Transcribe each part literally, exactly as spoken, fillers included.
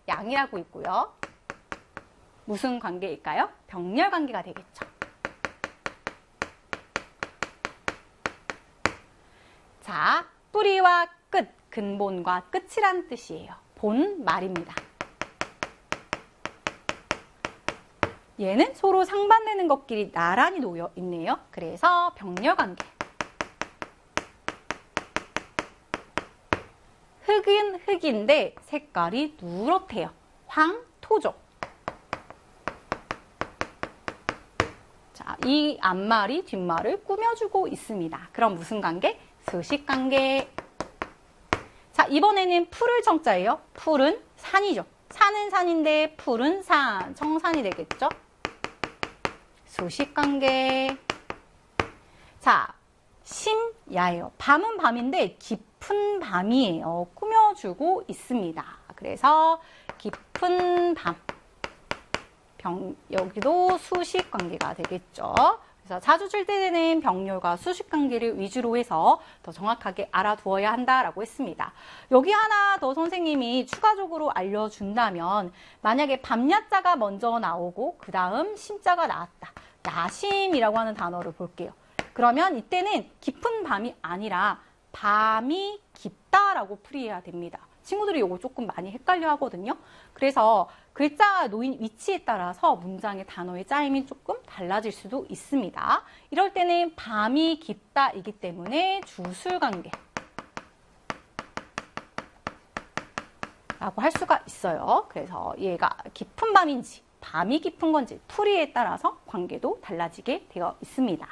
양이라고 있고요. 무슨 관계일까요? 병렬 관계가 되겠죠. 자, 뿌리와 끝, 근본과 끝이란 뜻이에요. 본 말입니다. 얘는 서로 상반되는 것끼리 나란히 놓여 있네요. 그래서 병렬 관계. 흙은 흙인데 색깔이 누렇대요. 황토죠. 자, 이 앞말이 뒷말을 꾸며주고 있습니다. 그럼 무슨 관계? 수식 관계. 자, 이번에는 풀을 청자예요. 풀은 산이죠. 산은 산인데 풀은 산. 청산이 되겠죠? 수식 관계. 자, 심야예요. 밤은 밤인데 깊은 밤이에요. 꾸며주고 있습니다. 그래서 깊은 밤. 병, 여기도 수식 관계가 되겠죠. 그래서 자주 출제되는 병렬과 수식 관계를 위주로 해서 더 정확하게 알아두어야 한다라고 했습니다. 여기 하나 더 선생님이 추가적으로 알려준다면 만약에 밤야자가 먼저 나오고 그 다음 심자가 나왔다. 야심이라고 하는 단어를 볼게요. 그러면 이때는 깊은 밤이 아니라 밤이 깊다라고 풀이해야 됩니다. 친구들이 이거 조금 많이 헷갈려 하거든요. 그래서 글자가 놓인 위치에 따라서 문장의 단어의 짜임이 조금 달라질 수도 있습니다. 이럴 때는 밤이 깊다이기 때문에 주술관계 라고 할 수가 있어요. 그래서 얘가 깊은 밤인지 밤이 깊은 건지 풀이에 따라서 관계도 달라지게 되어 있습니다.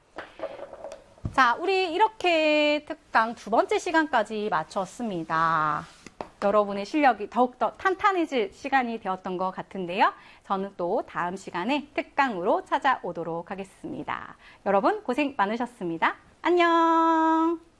자, 우리 이렇게 특강 두 번째 시간까지 마쳤습니다. 여러분의 실력이 더욱더 탄탄해질 시간이 되었던 것 같은데요. 저는 또 다음 시간에 특강으로 찾아오도록 하겠습니다. 여러분 고생 많으셨습니다. 안녕.